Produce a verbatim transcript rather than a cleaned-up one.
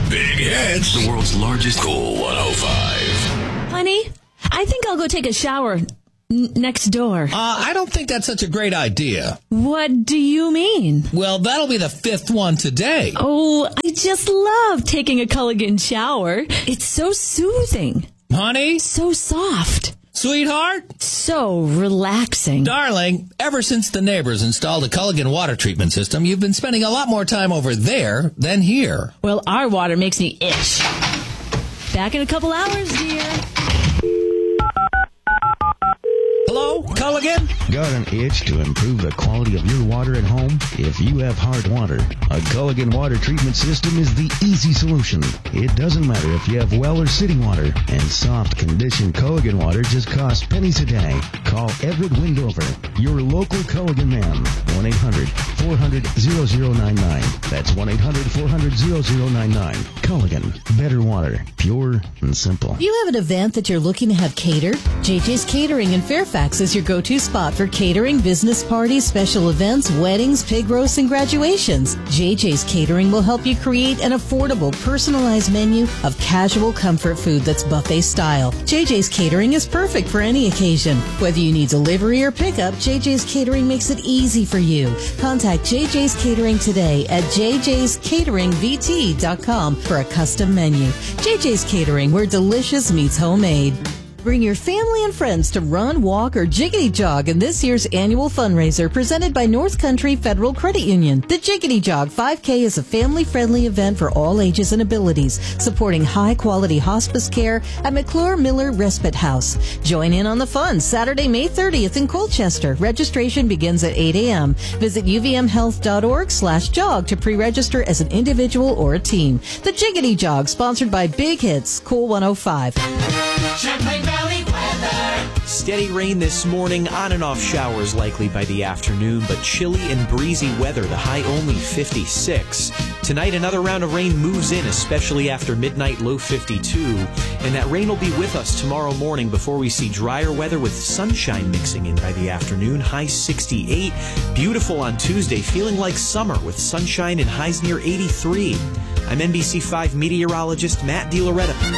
Big Hits, the world's largest Cool one oh five. Honey, I think I'll go take a shower n- next door. Uh, I don't think that's such a great idea. What do you mean? Well, that'll be the fifth one today. Oh, I just love taking a Culligan shower. It's so soothing. Honey? So soft. Sweetheart? So relaxing. Darling, ever since the neighbors installed a Culligan water treatment system, you've been spending a lot more time over there than here. Well, our water makes me itch. Back in a couple hours, dear. Hello, Culligan? Got an itch to improve the quality of your water at home? If you have hard water, a Culligan water treatment system is the easy solution. It doesn't matter if you have well or city water, and soft conditioned Culligan water just costs pennies a day. Call Everett Windover, your local Culligan man. one eight hundred four hundred zero zero nine nine. That's one eight hundred four hundred zero zero nine nine. Culligan, better water, pure and simple. You have an event that you're looking to have catered? J J's Catering in Fairfax is your go-to spot for catering, business parties, special events, weddings, pig roasts, and graduations. J J's Catering will help you create an affordable, personalized menu of casual comfort food that's buffet style. J J's Catering is perfect for any occasion. Whether you need delivery or pickup, J J's Catering makes it easy for you. Contact J J's Catering today at j j's catering v t dot com for a custom menu. J J's Catering, where delicious meets homemade. Bring your family and friends to run, walk, or jiggity jog in this year's annual fundraiser presented by North Country Federal Credit Union. The Jiggity Jog five K is a family-friendly event for all ages and abilities, supporting high-quality hospice care at McClure Miller Respite House. Join in on the fun Saturday, May thirtieth in Colchester. Registration begins at eight a.m. Visit u v m health dot org slash jog to pre-register as an individual or a team. The Jiggity Jog, sponsored by Big Hits, Cool one oh five. Champlain Valley weather. Steady rain this morning, on and off showers likely by the afternoon, but chilly and breezy weather, the high only fifty-six. Tonight, another round of rain moves in, especially after midnight, low fifty-two. And that rain will be with us tomorrow morning before we see drier weather with sunshine mixing in by the afternoon, high sixty-eight. Beautiful on Tuesday, feeling like summer with sunshine and highs near eighty-three. I'm N B C five meteorologist Matt DiLoretto.